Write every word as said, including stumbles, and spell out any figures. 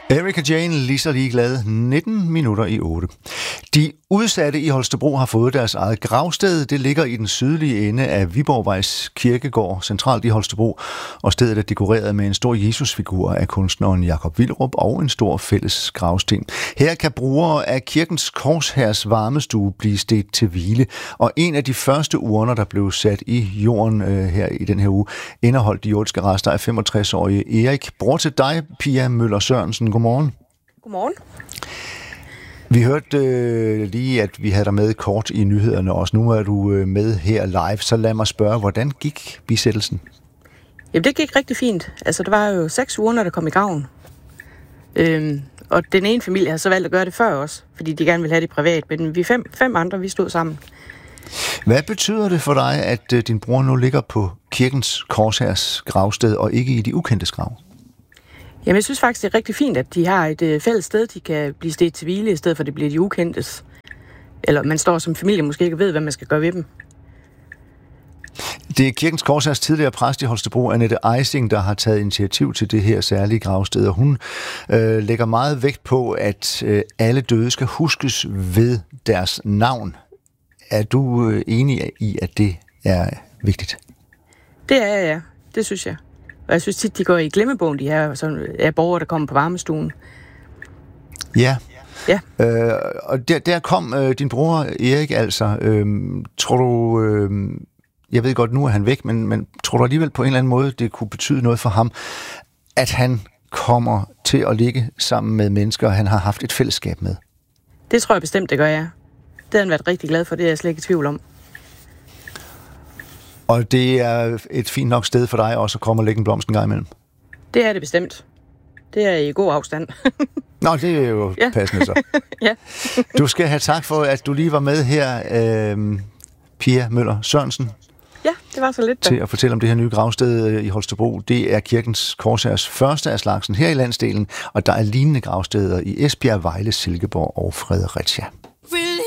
Erika Jane, lige så ligeglad, nitten minutter i otte. De udsatte i Holstebro har fået deres eget gravsted. Det ligger i den sydlige ende af Viborgvejs Kirkegård, centralt i Holstebro, og stedet er dekoreret med en stor Jesusfigur af kunstneren Jakob Wilderup og en stor fælles gravsten. Her kan brugere af Kirkens Korshærs varmestue blive stedt til hvile, og en af de første urner, der blev sat i jorden øh, her i den her uge, indeholdt de jordiske rester af femogtres-årige Erik. Bror til dig, Pia Møller Sørensen. Godmorgen. Godmorgen. Vi hørte øh, lige, at vi havde dig med kort i nyhederne også. Nu er du øh, med her live, så lad mig spørge, hvordan gik bisættelsen? Jamen, det gik rigtig fint. Altså, der var jo seks urner, der kom i graven. Øhm, og den ene familie har så valgt at gøre det før også, fordi de gerne ville have det privat. Men vi fem, fem andre, vi stod sammen. Hvad betyder det for dig, at øh, din bror nu ligger på Kirkens Korshærs gravsted og ikke i de ukendtes grav? Jamen, jeg synes faktisk, det er rigtig fint, at de har et øh, fælles sted, de kan blive stedt til hvile, i stedet for at det bliver de ukendtes. Eller man står som familie måske ikke ved, hvad man skal gøre ved dem. Det er Kirkens Korshærs tidligere præst i Holstebro, Annette Eising, der har taget initiativ til det her særlige gravsted, og hun øh, lægger meget vægt på, at øh, alle døde skal huskes ved deres navn. Er du øh, enig i, at det er vigtigt? Det er jeg, ja. Det synes jeg. Og jeg synes tit, de går i glemmebogen, de her sådan, er borgere, der kommer på varmestuen. Ja. Ja. Øh, og der, der kom øh, din bror Erik altså. Øh, tror du... Øh, jeg ved godt, nu er han væk, men, men tror du alligevel på en eller anden måde, det kunne betyde noget for ham, at han kommer til at ligge sammen med mennesker, han har haft et fællesskab med? Det tror jeg bestemt, det gør jeg. Det har han været rigtig glad for, det er jeg slet ikke i tvivl om. Og det er et fint nok sted for dig også at komme og lægge en blomst en gang imellem? Det er det bestemt. Det er i god afstand. Nå, det er jo ja. Passende så. Ja. Du skal have tak for, at du lige var med her, øh, Pia Møller Sørensen. Ja, det var så lidt da. Til at fortælle om det her nye gravsted i Holstebro. Det er Kirkens Korshærs første af slagsen her i landsdelen, og der er lignende gravsteder i Esbjerg, Vejle, Silkeborg og Fredericia.